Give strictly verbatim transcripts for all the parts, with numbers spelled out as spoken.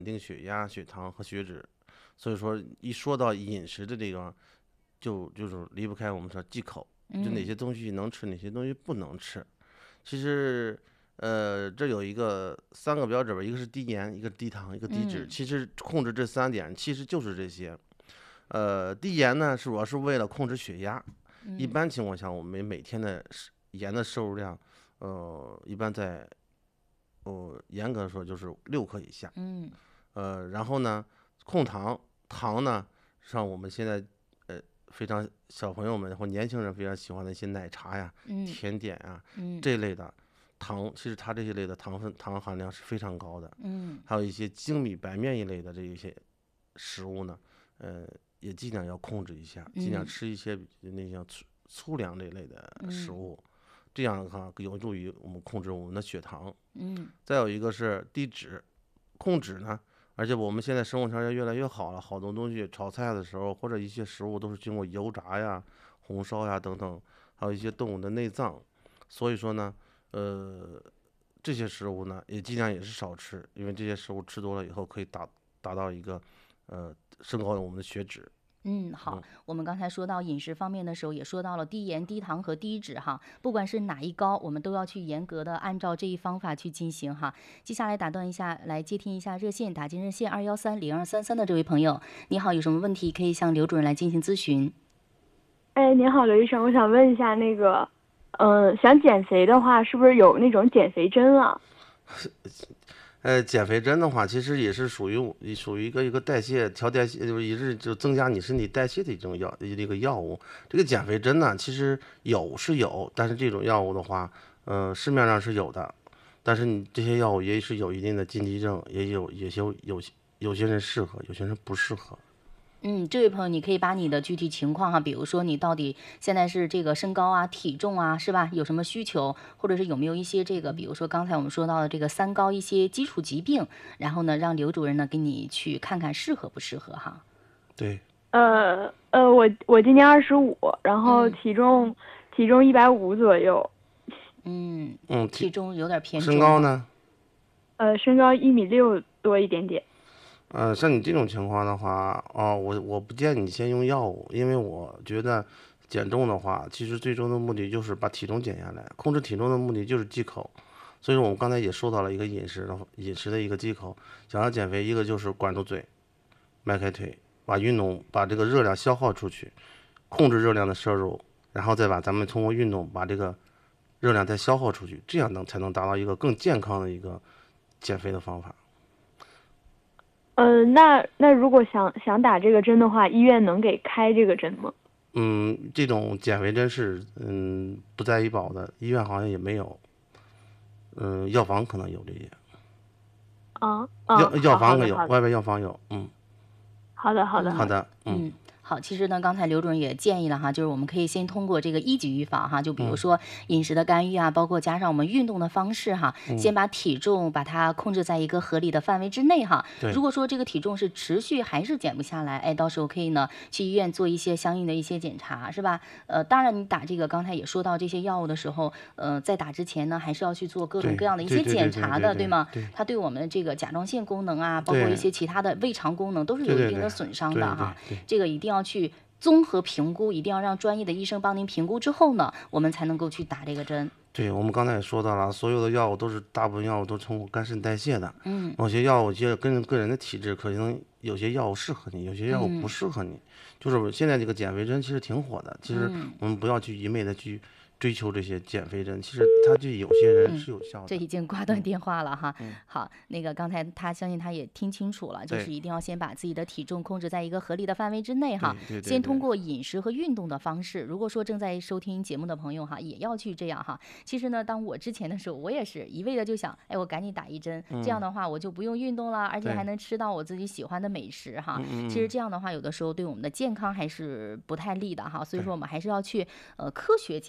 定血压、血糖和血脂。所以说，一说到饮食的这个，就就是离不开我们说忌口，就哪嗯些东西能吃，哪些东西不能吃。其实，呃，这有一个三个标准吧，一个是低盐，一个低糖，一个低脂。 嗯其实控制这三点，其实就是这些。呃，低盐呢，是主要是为了控制血压。一嗯般情况下，我们每天的摄盐的摄入量，呃，一般在，呃，严格说就是六克以下。 嗯呃，然后呢，控糖，糖呢，像我们现在呃非常小朋友们或年轻人非常喜欢的一些奶茶呀、 嗯甜点啊嗯这一类的糖，其实它这些类的糖分糖含量是非常高的。 嗯还有一些精米白面一类的这一些食物呢，呃，也尽量要控制一下，尽量嗯吃一些那像粗粗粮这一类的食嗯物，这样的话有助于我们控制我们的血糖。 嗯再有一个是低脂，控脂呢，而且我们现在生活条件越来越好了，好多东西炒菜的时候或者一些食物都是经过油炸呀、红烧呀等等，还有一些动物的内脏，所以说呢，呃，这些食物呢也尽量也是少吃，因为这些食物吃多了以后可以达达到一个呃升高我们的血脂。 嗯，好， 嗯， 我们刚才说到饮食方面的时候，也说到了低盐、低糖和低脂哈，不管是哪一高，我们都要去严格的按照这一方法去进行哈。接下来打断一下，来接听一下热线，打进热线二幺三零二三三的这位朋友，你好，有什么问题可以向刘主任来进行咨询？ 哎，您好，刘医生，我想问一下，那个，嗯、想减肥的话，是不是有那种减肥针啊？ 呃，减肥针的话，其实也是属于属于一个一个代谢调代谢，就是也是就增加你身体代谢的一种药一个药物。这个减肥针呢，其实有是有，但是这种药物的话，呃，市面上是有的，但是你这些药物也是有一定的禁忌症，也有也有有些有些人适合，有些人不适合。 嗯，这位朋友，你可以把你的具体情况哈，比如说你到底现在是这个身高啊、体重啊，是吧？有什么需求，或者是有没有一些这个，比如说刚才我们说到的这个三高一些基础疾病，然后呢，让刘主任呢给你去看看适合不适合哈。 对， 呃呃，我我今年二十五，然后嗯体重体重一百五左右， 嗯， 嗯， 体体重有点偏重哈。 身高呢？ 呃，身高一米六多一点点。 呃，像你这种情况的话，哦，我我不建议你先用药物，因为我觉得减重的话，其实最终的目的就是把体重减下来，控制体重的目的就是忌口。所以说我们刚才也说到了一个饮食的饮食的一个忌口，想要减肥，一个就是管住嘴，迈开腿，把运动把这个热量消耗出去，控制热量的摄入，然后再把咱们通过运动把这个热量再消耗出去，这样能才能达到一个更健康的一个减肥的方法。 呃，那那如果想想打这个针的话，医院能给开这个针吗？ 嗯，这种减肥针是嗯不在医保的，医院好像也没有，嗯，药房可能有这些， 啊啊， 药药好好房可有， 的好的外边药房有，嗯， 好的好的嗯好的。 好的，嗯嗯，好，其实呢，刚才刘主任也建议了哈，就是我们可以先通过这个一级预防哈，就比如嗯说饮食的干预啊，包括加上我们运动的方式哈，先把体重把它控制在一个合理的范围之内哈。 对如果说这个体重是持续还是减不下来，哎，到时候可以呢去医院做一些相应的一些检查，是吧？呃，当然你打这个刚才也说到这些药物的时候，呃，在打之前呢，还是要去做各种对各样的一些对对对对检查的， 对对吗？ 对它对我们这个甲状腺功能啊，包括一对些其他的胃肠功能都是对对对有一定的损伤的对对哈。 对这个一定要去综合评估，一定要让专业的医生帮您评估之后呢，我们才能够去打这个针。 对，我们刚才也说到了，所有的药物都是大部分药物都通过肝肾代谢的， 嗯某些药物其实跟个人的体质，可能有些药物适合你，有些药物不嗯适合你。就是现在这个减肥针其实挺火的，其实嗯我们不要去一味的去追求这些减肥针，其实它对有些人嗯， 是有效的。 这已经挂断嗯电话了哈。 嗯， 好，那个刚才他相信他也听清楚了，就对是一定要先把自己的体重控制在一个合理的范围之内哈。 对对对先通对过饮食和运动的方式，如果说正在收听节目的朋友哈，也要去这样哈。其实呢，当我之前的时候，我也是一味的就想，哎，我赶紧打一针，这样的话我就不用运动了，而且还对能吃到我自己喜欢的美食哈。 嗯嗯其实嗯， 这样的话，有的时候对我们的健康还是不太利的哈。所以对说，我们还是要去呃科学减肥。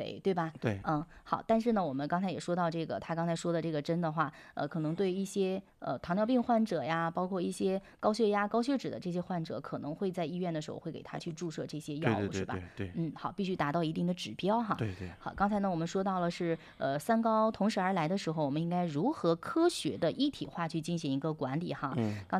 肥，对吧？ 对， 嗯，好。但是呢，我们刚才也说到这个，他刚才说的这个针的话，呃，可能对一些呃糖尿病患者呀，包括一些高血压、高血脂的这些患者，可能会在医院的时候会给他去注射这些对对药物，是吧？ 对对对嗯，好，必须达到一定的指标哈。 对对。 好，刚才呢我们说到了是呃三高同时而来的时候，我们应该如何科学的一体化去进行一个管理哈。 嗯。 刚